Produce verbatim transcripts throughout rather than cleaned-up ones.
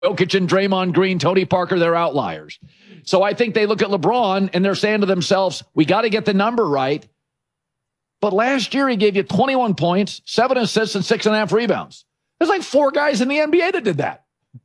Jokic and Draymond Green, Tony Parker, they're outliers. So I think they look at LeBron and they're saying to themselves, we got to get the number right. But last year he gave you twenty-one points, seven assists, and six and a half rebounds. There's like four guys in the N B A that did that.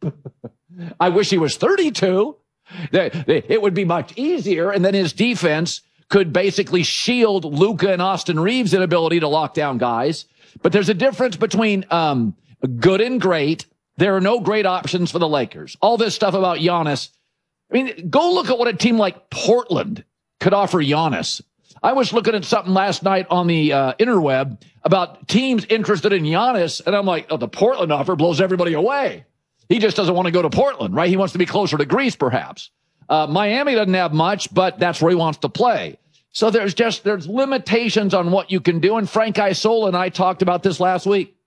I wish he was thirty-two. It would be much easier. And then his defense could basically shield Luka and Austin Reeves' inability to lock down guys. But there's a difference between um, good and great. There are no great options for the Lakers. All this stuff about Giannis. I mean, go look at what a team like Portland could offer Giannis. I was looking at something last night on the uh, interweb about teams interested in Giannis, and I'm like, oh, the Portland offer blows everybody away. He just doesn't want to go to Portland, right? He wants to be closer to Greece, perhaps. Uh, Miami doesn't have much, but that's where he wants to play. So there's just there's limitations on what you can do, and Frank Isola and I talked about this last week.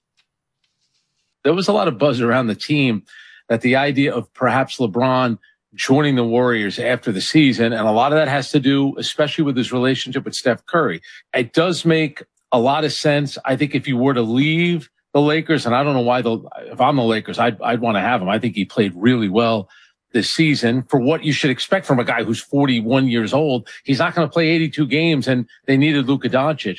There was a lot of buzz around the team that the idea of perhaps LeBron joining the Warriors after the season, and a lot of that has to do, especially with his relationship with Steph Curry. It does make a lot of sense. I think if you were to leave the Lakers, and I don't know why, the if I'm the Lakers, I'd, I'd want to have him. I think he played really well this season for what you should expect from a guy who's forty-one years old. He's not going to play eighty-two games, and they needed Luka Doncic.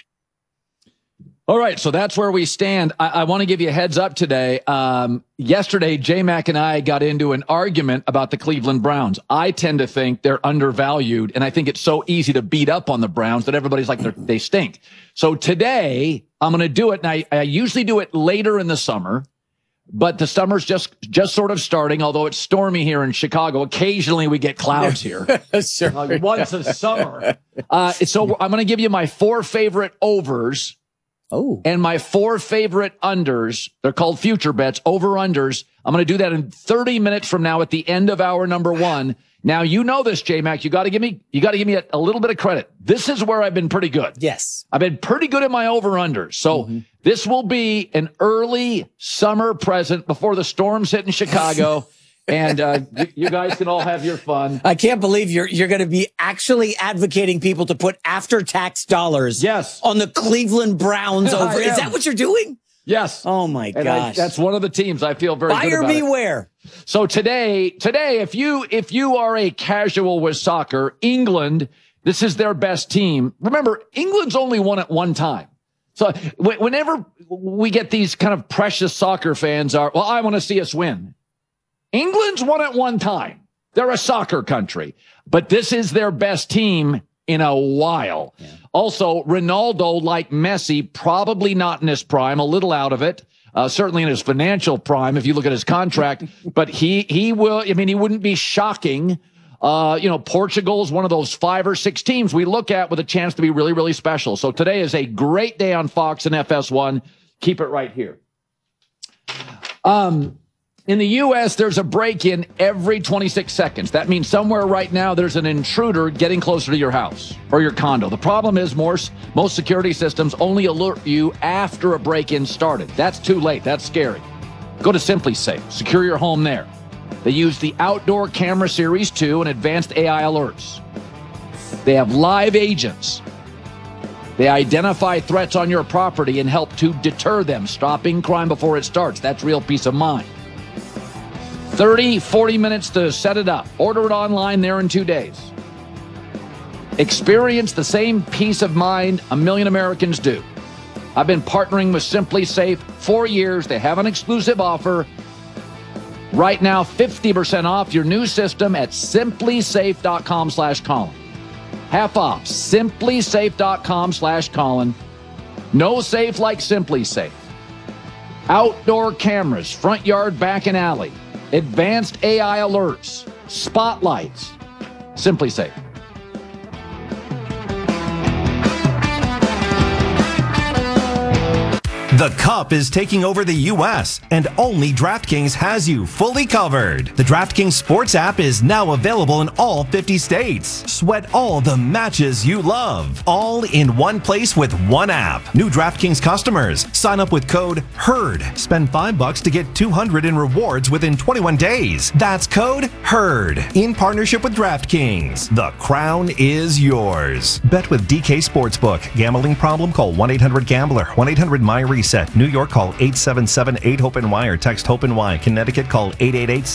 All right, so that's where we stand. I, I want to give you a heads up today. Um, yesterday, J-Mac and I got into an argument about the Cleveland Browns. I tend to think they're undervalued, and I think it's so easy to beat up on the Browns that everybody's like, they stink. So today, I'm going to do it, and I, I usually do it later in the summer, but the summer's just just sort of starting, although it's stormy here in Chicago. Occasionally, we get clouds here. Sure. Like once a summer. Uh, so I'm going to give you my four favorite overs. Oh, and my four favorite unders. They're called future bets, over-unders. I'm going to do that in thirty minutes from now at the end of hour number one. Now, you know this, J-Mac. You got to give me, you got to give me a, a little bit of credit. This is where I've been pretty good. Yes. I've been pretty good at my over-unders. So mm-hmm. This will be an early summer present before the storms hit in Chicago. And uh, you guys can all have your fun. I can't believe you're you're going to be actually advocating people to put after-tax dollars yes. on the Cleveland Browns over. Is that what you're doing? Yes. Oh, my and gosh. I, that's one of the teams I feel very Buyer good about. beware. It. So today, today, if you if you are a casual with soccer, England, this is their best team. Remember, England's only won at one time. So whenever we get these kind of precious soccer fans are, well, I want to see us win. England's won at one time. They're a soccer country, but this is their best team in a while. Yeah. Also, Ronaldo, like Messi, probably not in his prime, a little out of it, uh, certainly in his financial prime, if you look at his contract, but he, he will, I mean, he wouldn't be shocking. Uh, you know, Portugal is one of those five or six teams we look at with a chance to be really, really special. So today is a great day on Fox and F S one. Keep it right here. Um, In the U S, there's a break-in every twenty-six seconds. That means somewhere right now there's an intruder getting closer to your house or your condo. The problem is most, most security systems only alert you after a break-in started. That's too late. That's scary. Go to SimpliSafe. Secure your home there. They use the Outdoor Camera Series two and advanced A I alerts. They have live agents. They identify threats on your property and help to deter them, stopping crime before it starts. That's real peace of mind. thirty, forty minutes to set it up. Order it online there in two days. Experience the same peace of mind a million Americans do. I've been partnering with SimpliSafe for years. They have an exclusive offer. Right now, fifty percent off your new system at SimpliSafe.com slash Colin. Half off. SimpliSafe.com slash Colin. No safe like SimpliSafe. Outdoor cameras, front yard, back and alley. Advanced A I alerts, spotlights, SimpliSafe. The Cup is taking over the U S, and only DraftKings has you fully covered. The DraftKings Sports app is now available in all fifty states. Sweat all the matches you love, all in one place with one app. New DraftKings customers, sign up with code HERD. Spend five bucks to get two hundred in rewards within twenty-one days. That's code HERD. In partnership with DraftKings. The crown is yours. Bet with D K Sportsbook. Gambling problem? Call one eight hundred gambler. one eight hundred M Y R E. reset. New York, call eight seven seven eight HOPE-NY or text HOPE-NY. Connecticut, call eight eight eight